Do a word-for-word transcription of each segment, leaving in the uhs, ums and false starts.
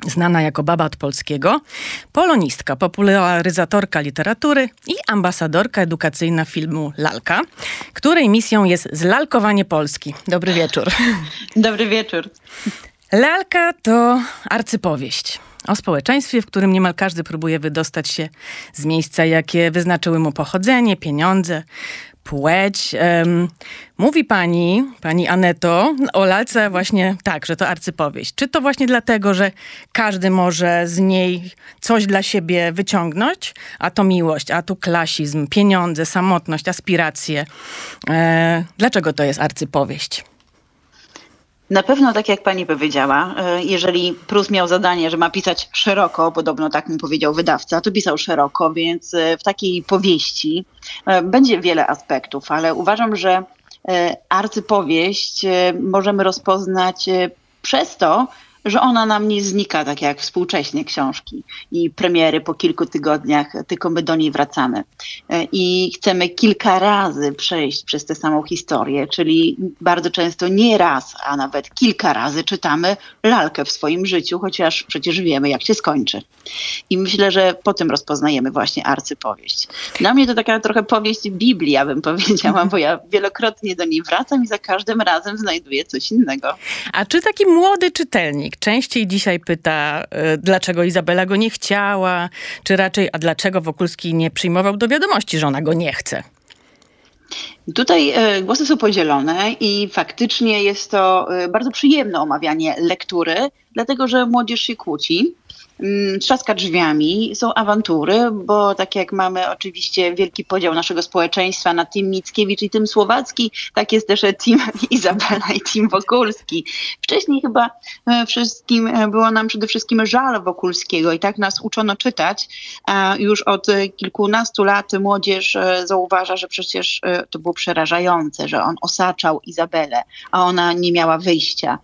znana jako baba od polskiego, polonistka, popularyzatorka literatury i ambasadorka edukacyjna filmu Lalka, której misją jest zlalkowanie Polski. Dobry wieczór. Dobry wieczór. Lalka to arcypowieść o społeczeństwie, w którym niemal każdy próbuje wydostać się z miejsca, jakie wyznaczyły mu pochodzenie, pieniądze, płeć. Um, mówi pani, pani Aneto, o Lalce właśnie tak, że to arcypowieść. Czy to właśnie dlatego, że każdy może z niej coś dla siebie wyciągnąć? A to miłość, a tu klasizm, pieniądze, samotność, aspiracje. E, dlaczego to jest arcypowieść? Na pewno, tak jak pani powiedziała, jeżeli Prus miał zadanie, że ma pisać szeroko, podobno tak mu powiedział wydawca, to pisał szeroko, więc w takiej powieści będzie wiele aspektów, ale uważam, że arcypowieść możemy rozpoznać przez to, że ona nam nie znika tak jak współcześnie książki i premiery po kilku tygodniach, tylko my do niej wracamy. I chcemy kilka razy przejść przez tę samą historię, czyli bardzo często nie raz, a nawet kilka razy czytamy lalkę w swoim życiu, chociaż przecież wiemy, jak się skończy. I myślę, że po tym rozpoznajemy właśnie arcypowieść. Dla mnie to taka trochę powieść Biblii, ja bym powiedziała, bo ja wielokrotnie do niej wracam i za każdym razem znajduję coś innego. A czy taki młody czytelnik częściej dzisiaj pyta, dlaczego Izabela go nie chciała, czy raczej, a dlaczego Wokulski nie przyjmował do wiadomości, że ona go nie chce? Tutaj głosy są podzielone i faktycznie jest to bardzo przyjemne omawianie lektury, dlatego że młodzież się kłóci. Trzaska drzwiami, są awantury, bo tak jak mamy oczywiście wielki podział naszego społeczeństwa na team Mickiewicz i team Słowacki, tak jest też team Izabela i team Wokulski. Wcześniej chyba wszystkim było nam przede wszystkim żal Wokulskiego i tak nas uczono czytać. Już od kilkunastu lat młodzież zauważa, że przecież to było przerażające, że on osaczał Izabelę, a ona nie miała wyjścia.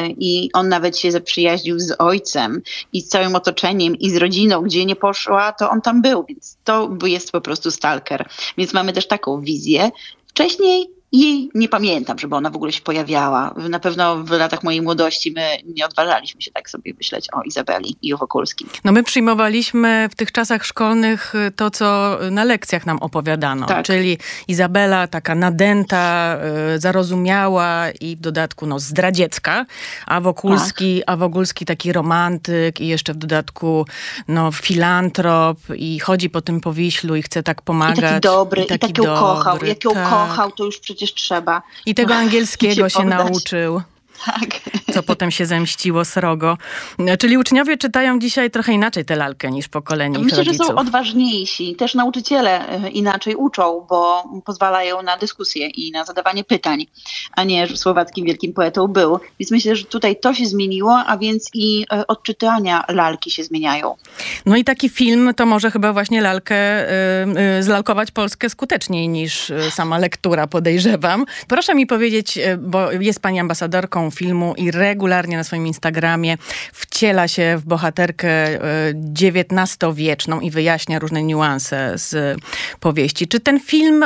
I on nawet się zaprzyjaźnił z ojcem i z całym otoczeniem i z rodziną, gdzie nie poszła, to on tam był, więc to jest po prostu stalker. Więc mamy też taką wizję. Wcześniej jej nie pamiętam, żeby ona w ogóle się pojawiała. Na pewno w latach mojej młodości my nie odważaliśmy się tak sobie myśleć o Izabeli i o Wokulskim. No my przyjmowaliśmy w tych czasach szkolnych to, co na lekcjach nam opowiadano. Tak. Czyli Izabela taka nadęta, y, zarozumiała i w dodatku no, zdradziecka, a Wokulski, tak. a Wokulski taki romantyk i jeszcze w dodatku no, filantrop i chodzi po tym Powiślu i chce tak pomagać. I taki dobry, i, taki i tak ją dobry, kochał. Jak ją tak. kochał, to już przecież trzeba. I tego angielskiego się, się nauczył. Tak. Co potem się zemściło srogo. Czyli uczniowie czytają dzisiaj trochę inaczej tę lalkę niż pokolenie ich Myślę, rodziców. że są odważniejsi. Też nauczyciele inaczej uczą, bo pozwalają na dyskusję i na zadawanie pytań, a nie, że Słowackim wielkim poetą był. Więc myślę, że tutaj to się zmieniło, a więc i odczytania lalki się zmieniają. No i taki film to może chyba właśnie lalkę, yy, zlalkować Polskę skuteczniej niż sama lektura, podejrzewam. Proszę mi powiedzieć, bo jest pani ambasadorką filmu i regularnie na swoim Instagramie wciela się w bohaterkę dziewiętnastowieczną i wyjaśnia różne niuanse z powieści. Czy ten film,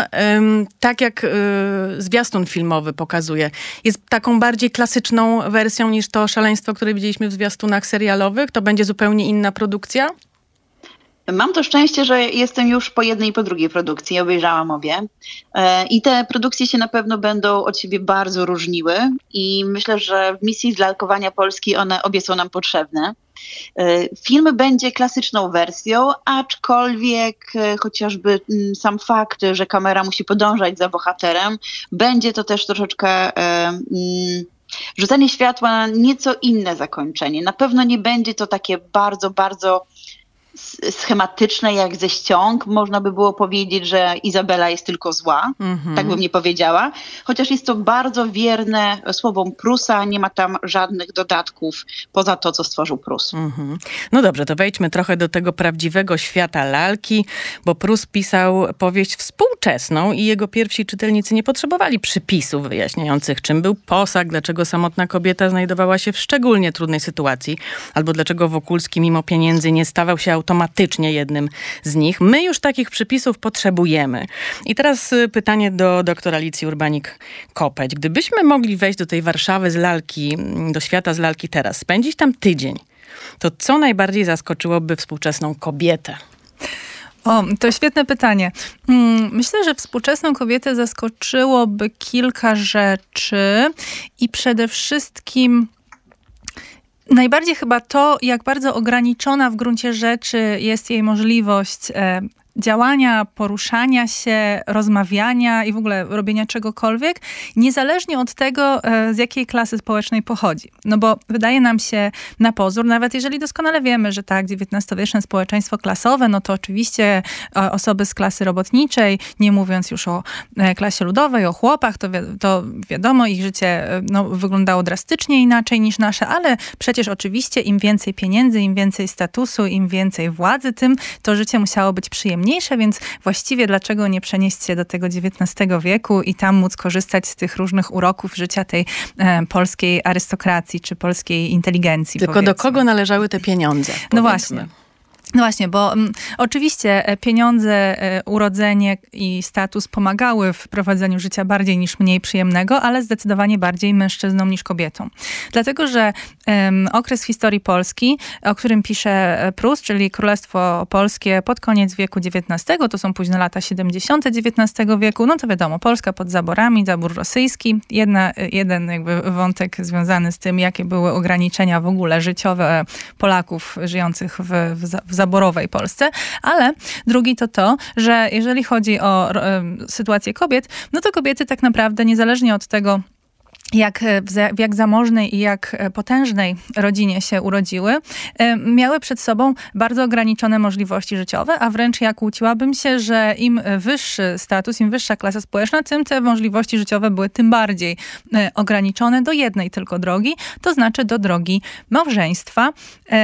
tak jak zwiastun filmowy pokazuje, jest taką bardziej klasyczną wersją niż to szaleństwo, które widzieliśmy w zwiastunach serialowych? To będzie zupełnie inna produkcja? Mam to szczęście, że jestem już po jednej i po drugiej produkcji. Obejrzałam obie. I te produkcje się na pewno będą od siebie bardzo różniły. I myślę, że w misji zlalkowania Polski one obie są nam potrzebne. Film będzie klasyczną wersją, aczkolwiek chociażby sam fakt, że kamera musi podążać za bohaterem, będzie to też troszeczkę Mm, rzucanie światła na nieco inne zakończenie. Na pewno nie będzie to takie bardzo, bardzo schematyczne jak ze ściąg. Można by było powiedzieć, że Izabela jest tylko zła. Mm-hmm. Tak bym nie powiedziała. Chociaż jest to bardzo wierne słowom Prusa. Nie ma tam żadnych dodatków poza to, co stworzył Prus. Mm-hmm. No dobrze, to wejdźmy trochę do tego prawdziwego świata lalki, bo Prus pisał powieść współczesną i jego pierwsi czytelnicy nie potrzebowali przypisów wyjaśniających, czym był posag, dlaczego samotna kobieta znajdowała się w szczególnie trudnej sytuacji, albo dlaczego Wokulski mimo pieniędzy nie stawał się automatycznie jednym z nich. My już takich przypisów potrzebujemy. I teraz pytanie do doktora Alicji Urbanik-Kopeć. Gdybyśmy mogli wejść do tej Warszawy z lalki, do świata z lalki teraz, spędzić tam tydzień, to co najbardziej zaskoczyłoby współczesną kobietę? O, to świetne pytanie. Myślę, że współczesną kobietę zaskoczyłoby kilka rzeczy i przede wszystkim najbardziej chyba to, jak bardzo ograniczona w gruncie rzeczy jest jej możliwość e, działania, poruszania się, rozmawiania i w ogóle robienia czegokolwiek, niezależnie od tego, z jakiej klasy społecznej pochodzi. No bo wydaje nam się na pozór, nawet jeżeli doskonale wiemy, że tak, dziewiętnastowieczne społeczeństwo klasowe, no to oczywiście osoby z klasy robotniczej, nie mówiąc już o klasie ludowej, o chłopach, to, wi to wiadomo, ich życie no, wyglądało drastycznie inaczej niż nasze, ale przecież oczywiście im więcej pieniędzy, im więcej statusu, im więcej władzy, tym to życie musiało być przyjemniejsze. Mniejsze, więc właściwie dlaczego nie przenieść się do tego dziewiętnastego wieku i tam móc korzystać z tych różnych uroków życia tej e, polskiej arystokracji czy polskiej inteligencji. Tylko powiedzmy. do kogo należały te pieniądze? No właśnie. No właśnie, bo m, oczywiście pieniądze, e, urodzenie i status pomagały w prowadzeniu życia bardziej niż mniej przyjemnego, ale zdecydowanie bardziej mężczyznom niż kobietom. Dlatego, że em, okres w historii Polski, o którym pisze Prus, czyli Królestwo Polskie pod koniec wieku dziewiętnastego, to są późne lata siedemdziesiąte dziewiętnastego wieku, no to wiadomo, Polska pod zaborami, zabór rosyjski. Jedna, jeden jakby wątek związany z tym, jakie były ograniczenia w ogóle życiowe Polaków żyjących w, w, w zaborowej Polsce, ale drugi to to, że jeżeli chodzi o e, sytuację kobiet, no to kobiety tak naprawdę niezależnie od tego, Jak w jak zamożnej i jak potężnej rodzinie się urodziły, miały przed sobą bardzo ograniczone możliwości życiowe, a wręcz ja kłóciłabym się, że im wyższy status, im wyższa klasa społeczna, tym te możliwości życiowe były tym bardziej ograniczone do jednej tylko drogi, to znaczy do drogi małżeństwa,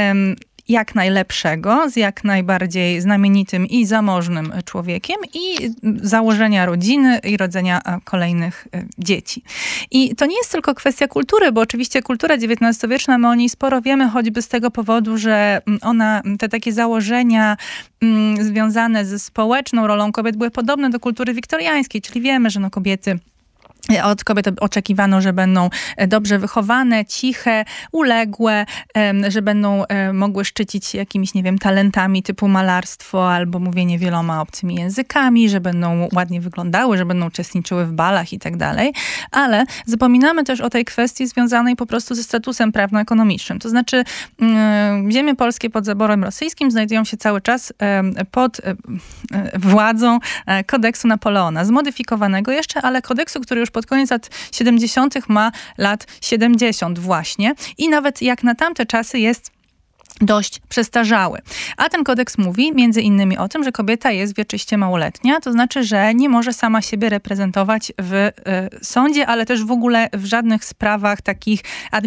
jak najlepszego, z jak najbardziej znamienitym i zamożnym człowiekiem i założenia rodziny i rodzenia kolejnych dzieci. I to nie jest tylko kwestia kultury, bo oczywiście kultura dziewiętnastowieczna, my o niej sporo wiemy, choćby z tego powodu, że ona, te takie założenia mm, związane ze społeczną rolą kobiet były podobne do kultury wiktoriańskiej, czyli wiemy, że no kobiety Od kobiet oczekiwano, że będą dobrze wychowane, ciche, uległe, że będą mogły szczycić się jakimiś, nie wiem, talentami typu malarstwo albo mówienie wieloma obcymi językami, że będą ładnie wyglądały, że będą uczestniczyły w balach i tak dalej. Ale zapominamy też o tej kwestii związanej po prostu ze statusem prawno-ekonomicznym. To znaczy ziemie polskie pod zaborem rosyjskim znajdują się cały czas pod władzą kodeksu Napoleona, zmodyfikowanego jeszcze, ale kodeksu, który już pod koniec lat siedemdziesiątych ma lat siedemdziesiąt właśnie i nawet jak na tamte czasy jest dość przestarzały. A ten kodeks mówi między innymi o tym, że kobieta jest wieczyście małoletnia, to znaczy, że nie może sama siebie reprezentować w y, sądzie, ale też w ogóle w żadnych sprawach takich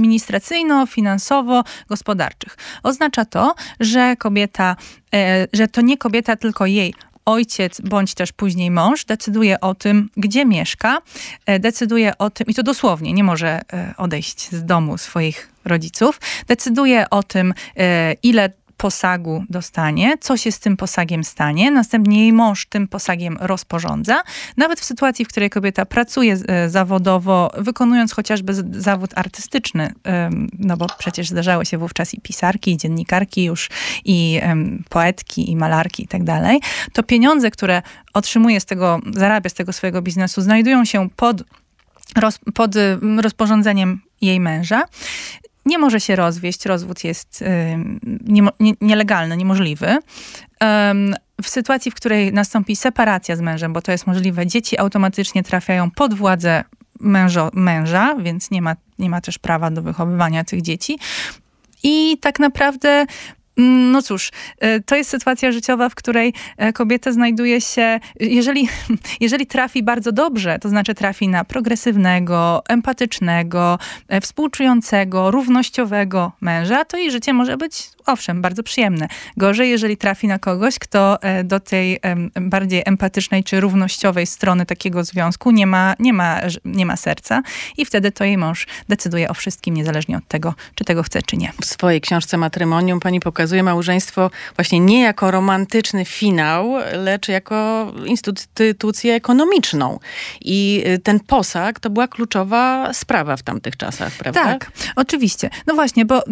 administracyjno-finansowo-gospodarczych. Oznacza to, że kobieta, y, że to nie kobieta, tylko jej ojciec, bądź też później mąż decyduje o tym, gdzie mieszka, decyduje o tym, i to dosłownie, nie może odejść z domu swoich rodziców, decyduje o tym, ile posagu dostanie, co się z tym posagiem stanie, następnie jej mąż tym posagiem rozporządza. Nawet w sytuacji, w której kobieta pracuje zawodowo, wykonując chociażby zawód artystyczny, no bo przecież zdarzały się wówczas i pisarki, i dziennikarki już, i poetki, i malarki i tak dalej, to pieniądze, które otrzymuje z tego, zarabia z tego swojego biznesu, znajdują się pod, roz, pod rozporządzeniem jej męża. Nie może się rozwieść, rozwód jest y, nie, nie, nielegalny, niemożliwy. Um, w sytuacji, w której nastąpi separacja z mężem, bo to jest możliwe, dzieci automatycznie trafiają pod władzę mężo, męża, więc nie ma, nie ma też prawa do wychowywania tych dzieci. I tak naprawdę no cóż, to jest sytuacja życiowa, w której kobieta znajduje się, jeżeli, jeżeli trafi bardzo dobrze, to znaczy trafi na progresywnego, empatycznego, współczującego, równościowego męża, to jej życie może być, owszem, bardzo przyjemne. Gorzej, jeżeli trafi na kogoś, kto do tej bardziej empatycznej czy równościowej strony takiego związku nie ma, nie ma, nie ma serca i wtedy to jej mąż decyduje o wszystkim, niezależnie od tego, czy tego chce, czy nie. W swojej książce Matrymonium pani pokazuje małżeństwo właśnie nie jako romantyczny finał, lecz jako instytucję ekonomiczną. I ten posag to była kluczowa sprawa w tamtych czasach, prawda? Tak, oczywiście. No właśnie, bo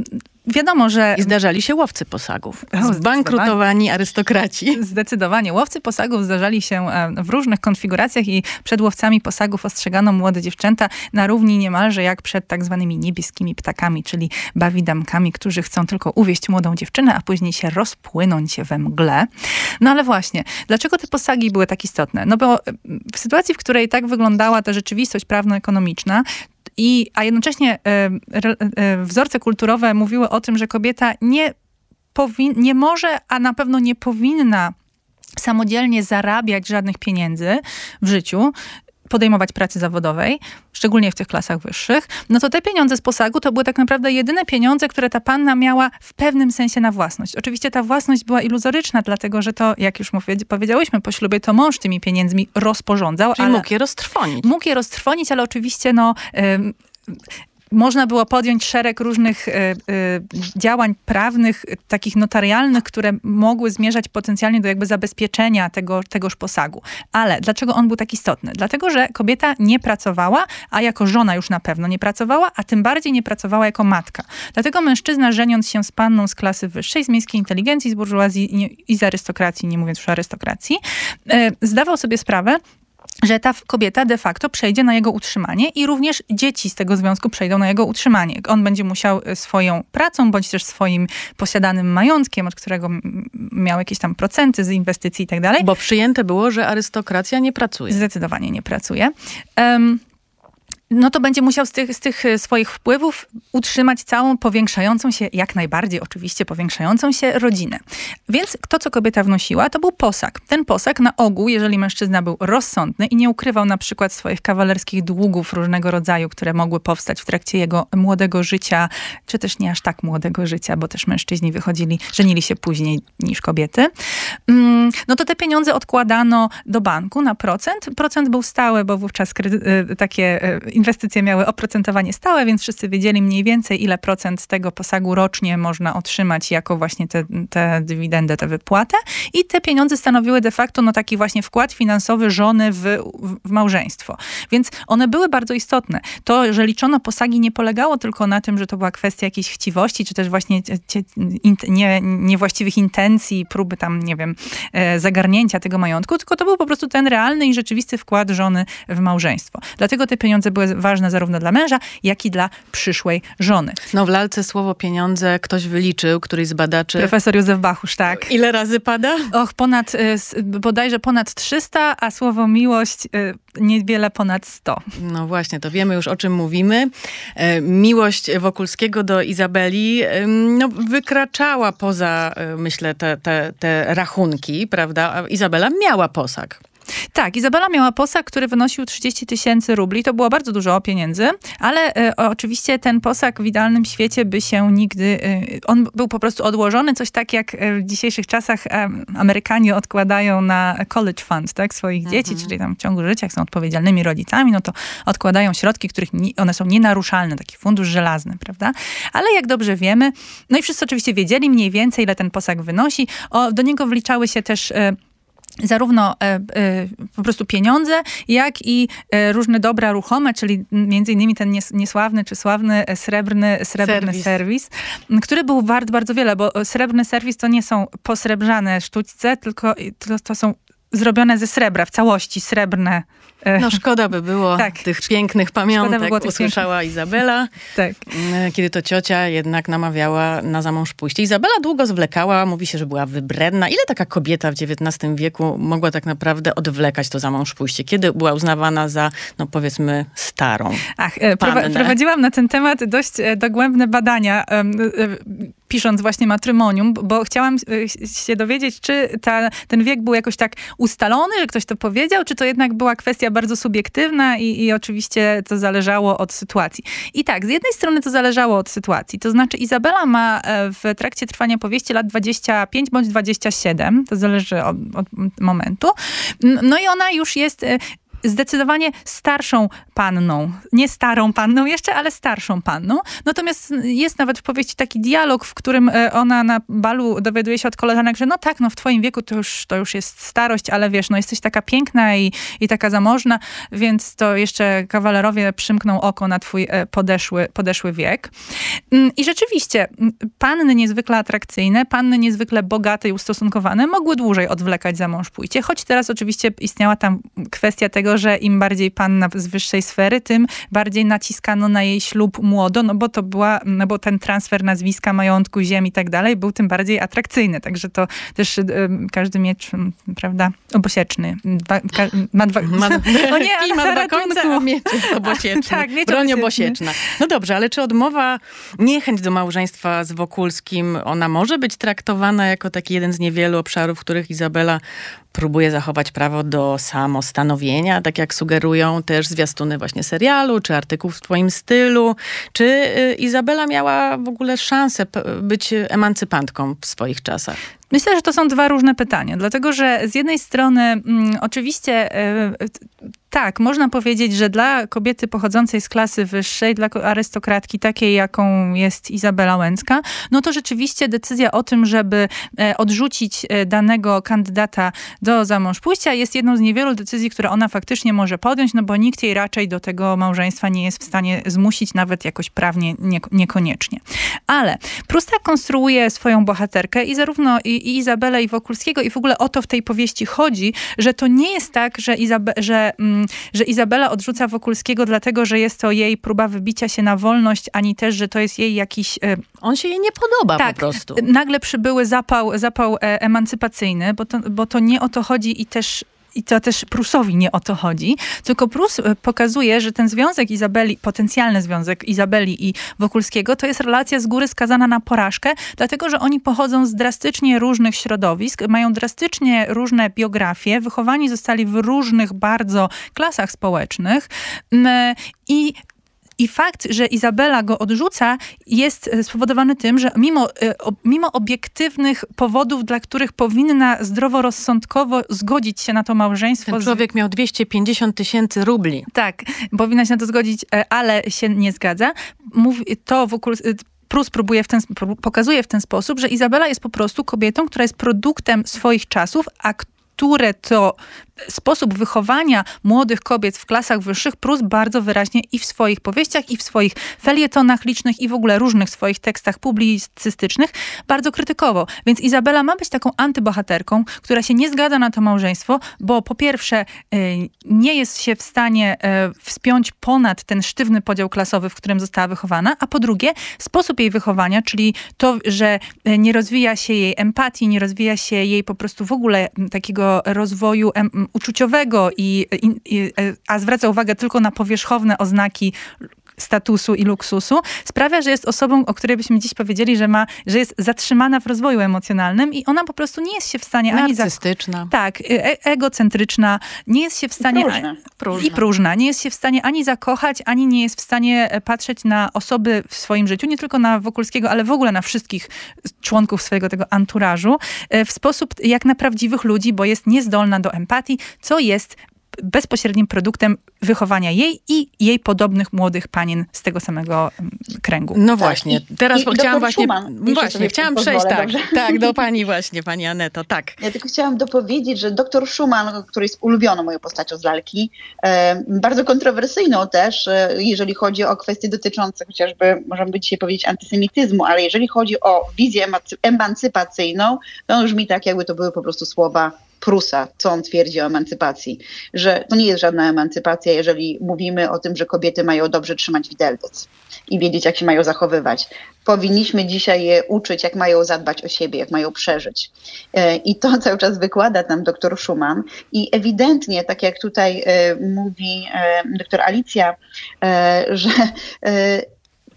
wiadomo, że... I zdarzali się łowcy posagów. O, zbankrutowani arystokraci. Zdecydowanie. Łowcy posagów zdarzali się w różnych konfiguracjach i przed łowcami posagów ostrzegano młode dziewczęta na równi niemalże jak przed tak zwanymi niebieskimi ptakami, czyli bawidamkami, którzy chcą tylko uwieść młodą dziewczynę, a później się rozpłynąć we mgle. No ale właśnie, dlaczego te posagi były tak istotne? No bo w sytuacji, w której tak wyglądała ta rzeczywistość prawno-ekonomiczna, I, a jednocześnie e, e, wzorce kulturowe mówiły o tym, że kobieta nie, powin, nie może, a na pewno nie powinna samodzielnie zarabiać żadnych pieniędzy w życiu, podejmować pracy zawodowej, szczególnie w tych klasach wyższych, no to te pieniądze z posagu to były tak naprawdę jedyne pieniądze, które ta panna miała w pewnym sensie na własność. Oczywiście ta własność była iluzoryczna, dlatego że to, jak już powiedziałyśmy po ślubie, to mąż tymi pieniędzmi rozporządzał. Czyli ale mógł je roztrwonić. Mógł je roztrwonić, ale oczywiście no... Ym, można było podjąć szereg różnych y, y, działań prawnych, takich notarialnych, które mogły zmierzać potencjalnie do jakby zabezpieczenia tego, tegoż posagu. Ale dlaczego on był tak istotny? Dlatego, że kobieta nie pracowała, a jako żona już na pewno nie pracowała, a tym bardziej nie pracowała jako matka. Dlatego mężczyzna, żeniąc się z panną z klasy wyższej, z miejskiej inteligencji, z burżuazji i z arystokracji, nie mówiąc już o arystokracji, y, zdawał sobie sprawę, że ta kobieta de facto przejdzie na jego utrzymanie i również dzieci z tego związku przejdą na jego utrzymanie. On będzie musiał swoją pracą, bądź też swoim posiadanym majątkiem, od którego miał jakieś tam procenty z inwestycji i tak dalej. Bo przyjęte było, że arystokracja nie pracuje. Zdecydowanie nie pracuje. Um, no to będzie musiał z tych, z tych swoich wpływów utrzymać całą powiększającą się, jak najbardziej oczywiście powiększającą się rodzinę. Więc to, co kobieta wnosiła, to był posag. Ten posag na ogół, jeżeli mężczyzna był rozsądny i nie ukrywał na przykład swoich kawalerskich długów różnego rodzaju, które mogły powstać w trakcie jego młodego życia, czy też nie aż tak młodego życia, bo też mężczyźni wychodzili, żenili się później niż kobiety, no to te pieniądze odkładano do banku na procent. Procent był stały, bo wówczas kredy- takie inwestycje miały oprocentowanie stałe, więc wszyscy wiedzieli mniej więcej, ile procent z tego posagu rocznie można otrzymać jako właśnie tę te, te dywidendę, tę wypłatę. I te pieniądze stanowiły de facto no taki właśnie wkład finansowy żony w, w, w małżeństwo. Więc one były bardzo istotne. To, że liczono posagi, nie polegało tylko na tym, że to była kwestia jakiejś chciwości, czy też właśnie nie, niewłaściwych intencji, próby tam, nie wiem, zagarnięcia tego majątku, tylko to był po prostu ten realny i rzeczywisty wkład żony w małżeństwo. Dlatego te pieniądze były ważne zarówno dla męża, jak i dla przyszłej żony. No w lalce słowo pieniądze ktoś wyliczył, któryś z badaczy. Profesor Józef Bachusz, tak. Ile razy pada? Och, ponad, bodajże ponad trzysta, a słowo miłość niewiele ponad sto. No właśnie, to wiemy już, o czym mówimy. Miłość Wokulskiego do Izabeli no, wykraczała poza, myślę, te, te, te rachunki, prawda? A Izabela miała posag. Tak, Izabela miała posag, który wynosił trzydzieści tysięcy rubli. To było bardzo dużo pieniędzy, ale e, oczywiście ten posag w idealnym świecie by się nigdy... E, on był po prostu odłożony, coś tak jak w dzisiejszych czasach e, Amerykanie odkładają na college fund, tak, swoich mhm. dzieci, czyli tam w ciągu życia, jak są odpowiedzialnymi rodzicami, no to odkładają środki, których nie, one są nienaruszalne, taki fundusz żelazny, prawda? Ale jak dobrze wiemy, no i wszyscy oczywiście wiedzieli mniej więcej, ile ten posag wynosi. O, do niego wliczały się też... E, zarówno e, e, po prostu pieniądze, jak i e, różne dobra ruchome, czyli między innymi ten nies, niesławny czy sławny srebrny, srebrny serwis. serwis, który był wart bardzo wiele, bo srebrny serwis to nie są posrebrzane sztućce, tylko to, to są zrobione ze srebra, w całości srebrne. No szkoda by było tak. tych pięknych pamiątek, by było tych usłyszała pięknych. Izabela, tak. kiedy to ciocia jednak namawiała na zamąż pójście. Izabela długo zwlekała, mówi się, że była wybredna. Ile taka kobieta w dziewiętnastym wieku mogła tak naprawdę odwlekać to zamąż pójście? Kiedy była uznawana za, no powiedzmy, starą Ach, pannę? Prowadziłam na ten temat dość dogłębne badania, pisząc właśnie Matrymonium, bo chciałam się dowiedzieć, czy ta, ten wiek był jakoś tak ustalony, że ktoś to powiedział, czy to jednak była kwestia bardzo subiektywna i, i oczywiście to zależało od sytuacji. I tak, z jednej strony to zależało od sytuacji, to znaczy Izabela ma w trakcie trwania powieści lat dwadzieścia pięć bądź dwadzieścia siedem, to zależy od, od momentu. No i ona już jest... zdecydowanie starszą panną. Nie starą panną jeszcze, ale starszą panną. Natomiast jest nawet w powieści taki dialog, w którym ona na balu dowiaduje się od koleżanek, że no tak, no w twoim wieku to już, to już jest starość, ale wiesz, no jesteś taka piękna i, i taka zamożna, więc to jeszcze kawalerowie przymkną oko na twój podeszły, podeszły wiek. I rzeczywiście, panny niezwykle atrakcyjne, panny niezwykle bogate i ustosunkowane mogły dłużej odwlekać za mąż pójście, choć teraz oczywiście istniała tam kwestia tego, że im bardziej panna z wyższej sfery, tym bardziej naciskano na jej ślub młodo, no bo to była, no bo ten transfer nazwiska, majątku, ziem i tak dalej był tym bardziej atrakcyjny. Także to też y, każdy miecz, prawda, obosieczny. Dwa, ka, ma dwa... Ma, o nie, ale ma dwa końce, a miecz jest obosieczny. Tak, miecz broń obosieczny. obosieczna. No dobrze, ale czy odmowa, niechęć do małżeństwa z Wokulskim, ona może być traktowana jako taki jeden z niewielu obszarów, w których Izabela próbuje zachować prawo do samostanowienia, tak jak sugerują też zwiastuny właśnie serialu, czy artykułów w twoim stylu. Czy Izabela miała w ogóle szansę być emancypantką w swoich czasach? Myślę, że to są dwa różne pytania, dlatego że z jednej strony mm, oczywiście e, tak, można powiedzieć, że dla kobiety pochodzącej z klasy wyższej, dla arystokratki takiej, jaką jest Izabela Łęcka, no to rzeczywiście decyzja o tym, żeby e, odrzucić e, danego kandydata do zamążpójścia jest jedną z niewielu decyzji, które ona faktycznie może podjąć, no bo nikt jej raczej do tego małżeństwa nie jest w stanie zmusić, nawet jakoś prawnie nie, niekoniecznie. Ale Prus tak konstruuje swoją bohaterkę i zarówno i, i Izabelę, i Wokulskiego, i w ogóle o to w tej powieści chodzi, że to nie jest tak, że, Izabe, że, mm, że Izabela odrzuca Wokulskiego dlatego, że jest to jej próba wybicia się na wolność, ani też, że to jest jej jakiś... E, On się jej nie podoba tak, po prostu. Nagle przybyły zapał, zapał e, emancypacyjny, bo to, bo to nie o to chodzi i też... I to też Prusowi nie o to chodzi, tylko Prus pokazuje, że ten związek Izabeli, potencjalny związek Izabeli i Wokulskiego, to jest relacja z góry skazana na porażkę, dlatego, że oni pochodzą z drastycznie różnych środowisk, mają drastycznie różne biografie, wychowani zostali w różnych bardzo klasach społecznych i I fakt, że Izabela go odrzuca, jest spowodowany tym, że mimo, mimo obiektywnych powodów, dla których powinna zdroworozsądkowo zgodzić się na to małżeństwo. Ten człowiek miał dwieście pięćdziesiąt tysięcy rubli. Tak, powinna się na to zgodzić, ale się nie zgadza. Mówi, to wokół... Prus próbuje w ten, pokazuje w ten sposób, że Izabela jest po prostu kobietą, która jest produktem swoich czasów, a które to sposób wychowania młodych kobiet w klasach wyższych Prus bardzo wyraźnie i w swoich powieściach, i w swoich felietonach licznych, i w ogóle różnych swoich tekstach publicystycznych bardzo krytykował. Więc Izabela ma być taką antybohaterką, która się nie zgadza na to małżeństwo, bo po pierwsze nie jest się w stanie wspiąć ponad ten sztywny podział klasowy, w którym została wychowana, a po drugie sposób jej wychowania, czyli to, że nie rozwija się jej empatii, nie rozwija się jej po prostu w ogóle takiego rozwoju em, uczuciowego, i, i, a zwraca uwagę tylko na powierzchowne oznaki statusu i luksusu, sprawia, że jest osobą, o której byśmy dziś powiedzieli, że ma, że jest zatrzymana w rozwoju emocjonalnym i ona po prostu nie jest się w stanie ani... Narcystyczna. Za, tak, e- egocentryczna, nie jest się w stanie... I próżna. próżna. I próżna. Nie jest się w stanie ani zakochać, ani nie jest w stanie patrzeć na osoby w swoim życiu, nie tylko na Wokulskiego, ale w ogóle na wszystkich członków swojego tego anturażu, w sposób jak na prawdziwych ludzi, bo jest niezdolna do empatii, co jest bezpośrednim produktem wychowania jej i jej podobnych młodych panien z tego samego kręgu. No tak, właśnie. i, Teraz i chciałam właśnie... Schumann, właśnie, chciałam przejść pozwolę, tak, dobrze? tak, do pani właśnie, pani Aneto, tak. Ja tylko chciałam dopowiedzieć, że doktor Schumann, który jest ulubioną moją postacią z lalki, e, bardzo kontrowersyjną też, e, jeżeli chodzi o kwestie dotyczące chociażby, możemy by dzisiaj powiedzieć, antysemityzmu, ale jeżeli chodzi o wizję emancypacyjną, to on brzmi tak, jakby to były po prostu słowa Prusa, co on twierdzi o emancypacji, że to nie jest żadna emancypacja, jeżeli mówimy o tym, że kobiety mają dobrze trzymać widelec i wiedzieć, jak się mają zachowywać. Powinniśmy dzisiaj je uczyć, jak mają zadbać o siebie, jak mają przeżyć. I to cały czas wykłada nam doktor Schumann i ewidentnie, tak jak tutaj mówi doktor Alicja, że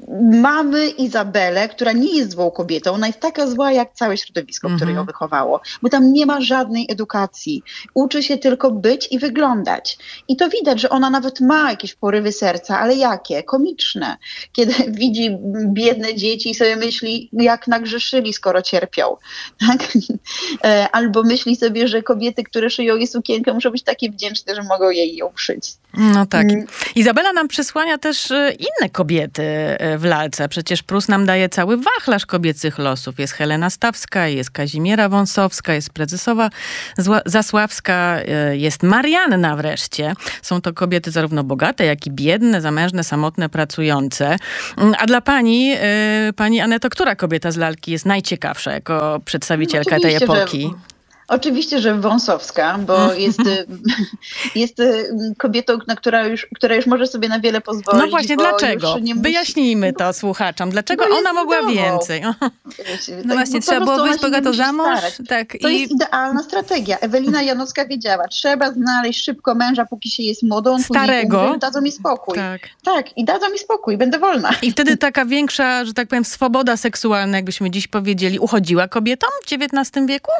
mamy Izabelę, która nie jest złą kobietą, ona jest taka zła jak całe środowisko, mm-hmm. które ją wychowało, bo tam nie ma żadnej edukacji. Uczy się tylko być i wyglądać. I to widać, że ona nawet ma jakieś porywy serca, ale jakie? Komiczne. Kiedy widzi biedne dzieci i sobie myśli, jak nagrzeszyli, skoro cierpią. Tak? Albo myśli sobie, że kobiety, które szyją jej sukienkę, muszą być takie wdzięczne, że mogą jej ją szyć. No tak. Izabela nam przysłania też inne kobiety w lalce. Przecież Prus nam daje cały wachlarz kobiecych losów. Jest Helena Stawska, jest Kazimiera Wąsowska, jest Prezesowa Zasławska, jest Marianna wreszcie. Są to kobiety zarówno bogate, jak i biedne, zamężne, samotne, pracujące. A dla pani, pani Aneto, która kobieta z lalki jest najciekawsza jako przedstawicielka no, tej epoki? Że... Oczywiście, że Wąsowska, bo jest, jest kobietą, na która, już, która już może sobie na wiele pozwolić. No właśnie, dlaczego? Wyjaśnijmy musi... to słuchaczom. Dlaczego bo ona mogła wiadomo. więcej? No tak, właśnie, trzeba było wyjść bogato za mąż. Tak, to i... jest idealna strategia. Ewelina Janowska wiedziała, trzeba znaleźć szybko męża, póki się jest młodą. Starego. Umrze, dadzą mi spokój. Tak. tak, i dadzą mi spokój, będę wolna. I wtedy taka większa, że tak powiem, swoboda seksualna, jakbyśmy dziś powiedzieli, uchodziła kobietom w dziewiętnastym wieku?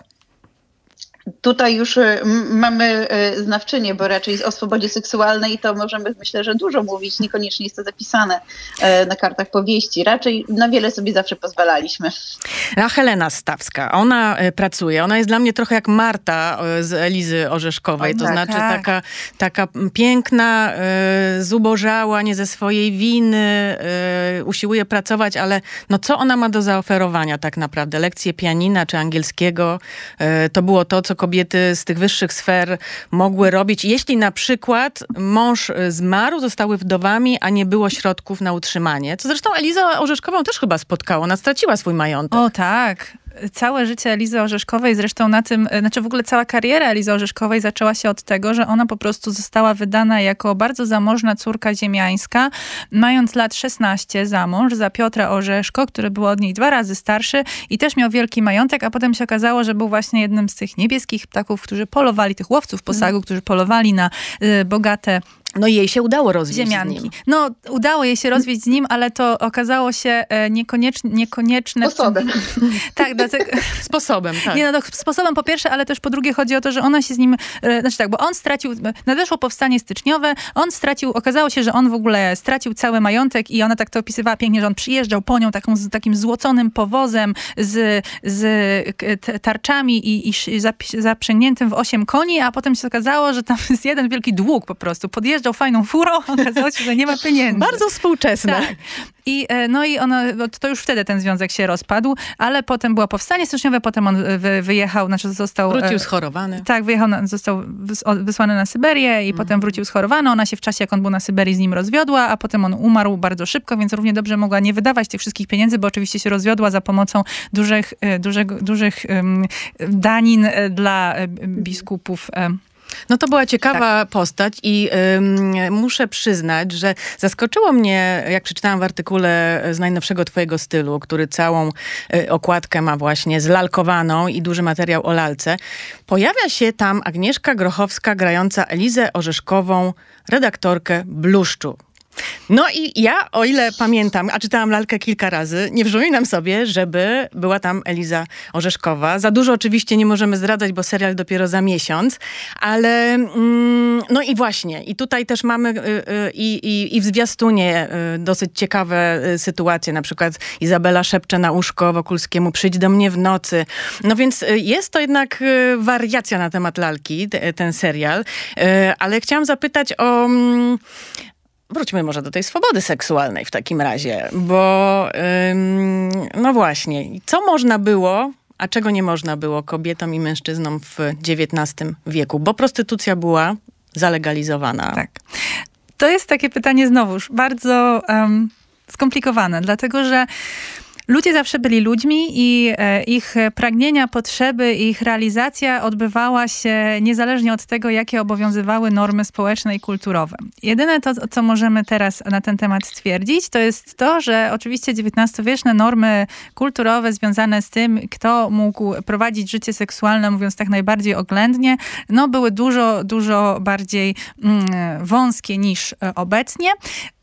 Tutaj już mamy znawczynię, bo raczej o swobodzie seksualnej to możemy, myślę, że dużo mówić. Niekoniecznie jest to zapisane na kartach powieści. Raczej na wiele sobie zawsze pozwalaliśmy. A Helena Stawska, ona pracuje. Ona jest dla mnie trochę jak Marta z Elizy Orzeszkowej. O, to tak, znaczy tak. Taka, taka piękna, zubożała, nie ze swojej winy, usiłuje pracować, ale no co ona ma do zaoferowania tak naprawdę? Lekcje pianina czy angielskiego, to było to, co kobiety z tych wyższych sfer mogły robić. Jeśli na przykład mąż zmarł, zostały wdowami, a nie było środków na utrzymanie. Co zresztą Elizę Orzeszkową też chyba spotkało. Ona straciła swój majątek. O tak. Całe życie Elizy Orzeszkowej zresztą na tym, znaczy w ogóle cała kariera Elizy Orzeszkowej zaczęła się od tego, że ona po prostu została wydana jako bardzo zamożna córka ziemiańska, mając lat szesnaście za mąż za Piotra Orzeszko, który był od niej dwa razy starszy i też miał wielki majątek, a potem się okazało, że był właśnie jednym z tych niebieskich ptaków, którzy polowali, tych łowców posagu, hmm. którzy polowali na y, bogate No i jej się udało rozwieść ziemianki. z nim. No, udało jej się rozwieść z nim, ale to okazało się niekoniecznie, niekonieczne. Sposobem. Tak, dlatego... Sposobem, tak. Nie, no to sposobem po pierwsze, ale też po drugie chodzi o to, że ona się z nim, znaczy tak, bo on stracił, nadeszło powstanie styczniowe, on stracił, okazało się, że on w ogóle stracił cały majątek i ona tak to opisywała pięknie, że on przyjeżdżał po nią taką, z takim złoconym powozem z, z tarczami i, i zaprzęgniętym w osiem koni, a potem się okazało, że tam jest jeden wielki dług po prostu. Podjeżdżał fajną furą, okazało się, że nie ma pieniędzy. Bardzo współczesne. Tak. I, no i ona, to już wtedy ten związek się rozpadł, ale potem było powstanie styczniowe, potem on wy, wyjechał, znaczy został... Wrócił schorowany. Tak, wyjechał, na, został wysłany na Syberię i mm. potem wrócił schorowany. Ona się w czasie, jak on był na Syberii, z nim rozwiodła, a potem on umarł bardzo szybko, więc równie dobrze mogła nie wydawać tych wszystkich pieniędzy, bo oczywiście się rozwiodła za pomocą dużych, dużych, dużych um, danin dla biskupów. Um, No to była ciekawa tak. postać i ym, muszę przyznać, że zaskoczyło mnie, jak przeczytałam w artykule z najnowszego twojego stylu, który całą y, okładkę ma właśnie zlalkowaną i duży materiał o lalce. Pojawia się tam Agnieszka Grochowska grająca Elizę Orzeszkową, redaktorkę Bluszczu. No i ja, o ile pamiętam, a czytałam lalkę kilka razy, nie przypominam sobie, żeby była tam Eliza Orzeszkowa. Za dużo oczywiście nie możemy zdradzać, bo serial dopiero za miesiąc, ale mm, no i właśnie, i tutaj też mamy y, y, i, i w zwiastunie y, dosyć ciekawe y, sytuacje, na przykład Izabela szepcze na uszko Wokulskiemu, przyjdź do mnie w nocy. No więc y, jest to jednak y, wariacja na temat lalki, t, ten serial, y, ale chciałam zapytać o... Mm, Wróćmy może do tej swobody seksualnej w takim razie, bo ym, no właśnie, co można było, a czego nie można było kobietom i mężczyznom w dziewiętnastym wieku, bo prostytucja była zalegalizowana. Tak. To jest takie pytanie znowuż bardzo um, skomplikowane, dlatego że ludzie zawsze byli ludźmi i e, ich pragnienia, potrzeby, ich realizacja odbywała się niezależnie od tego, jakie obowiązywały normy społeczne i kulturowe. Jedyne to, co możemy teraz na ten temat stwierdzić, to jest to, że oczywiście dziewiętnastowieczne normy kulturowe związane z tym, kto mógł prowadzić życie seksualne, mówiąc tak najbardziej oględnie, no były dużo, dużo bardziej mm, wąskie niż obecnie.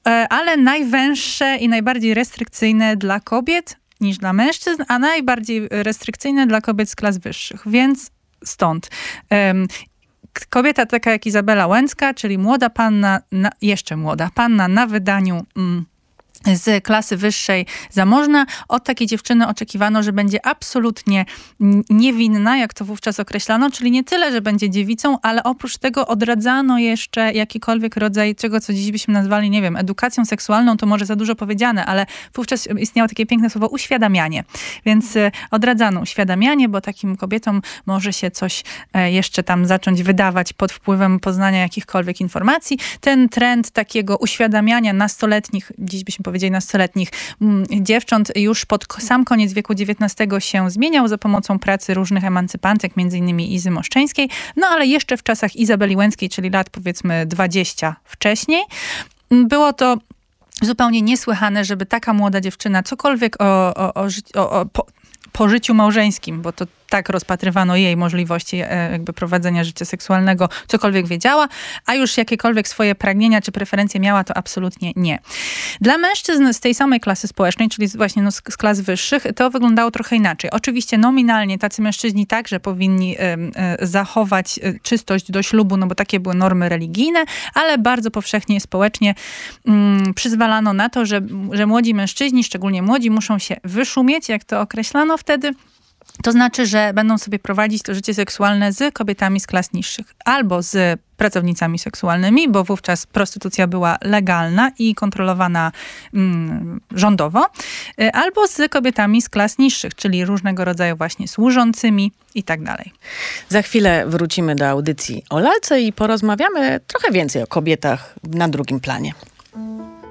ale najwęższe i najbardziej restrykcyjne dla kobiet niż dla mężczyzn, a najbardziej restrykcyjne dla kobiet z klas wyższych. Więc stąd. Um, kobieta taka jak Izabela Łęcka, czyli młoda panna, na, jeszcze młoda panna na wydaniu mm, z klasy wyższej zamożna. Od takiej dziewczyny oczekiwano, że będzie absolutnie niewinna, jak to wówczas określano, czyli nie tyle, że będzie dziewicą, ale oprócz tego odradzano jeszcze jakikolwiek rodzaj czego, co dziś byśmy nazwali, nie wiem, edukacją seksualną, to może za dużo powiedziane, ale wówczas istniało takie piękne słowo uświadamianie. Więc odradzano uświadamianie, bo takim kobietom może się coś jeszcze tam zacząć wydawać pod wpływem poznania jakichkolwiek informacji. Ten trend takiego uświadamiania nastoletnich, dziś byśmy powiedzieli nastoletnich dziewcząt już pod sam koniec wieku dziewiętnastego się zmieniał za pomocą pracy różnych emancypantek, między innymi Izy Moszczeńskiej, no ale jeszcze w czasach Izabeli Łęckiej, czyli lat powiedzmy dwadzieścia wcześniej, było to zupełnie niesłychane, żeby taka młoda dziewczyna cokolwiek o, o, o, o, o po, po życiu małżeńskim, bo to tak rozpatrywano jej możliwości jakby prowadzenia życia seksualnego, cokolwiek wiedziała, a już jakiekolwiek swoje pragnienia czy preferencje miała, to absolutnie nie. Dla mężczyzn z tej samej klasy społecznej, czyli właśnie no z, z klas wyższych, to wyglądało trochę inaczej. Oczywiście nominalnie tacy mężczyźni także powinni y, y, zachować y, czystość do ślubu, no bo takie były normy religijne, ale bardzo powszechnie społecznie y, przyzwalano na to, że, że młodzi mężczyźni, szczególnie młodzi, muszą się wyszumieć, jak to określano wtedy. To znaczy, że będą sobie prowadzić to życie seksualne z kobietami z klas niższych. Albo z pracownicami seksualnymi, bo wówczas prostytucja była legalna i kontrolowana mm, rządowo. Albo z kobietami z klas niższych, czyli różnego rodzaju właśnie służącymi i tak dalej. Za chwilę wrócimy do audycji o lalce i porozmawiamy trochę więcej o kobietach na drugim planie.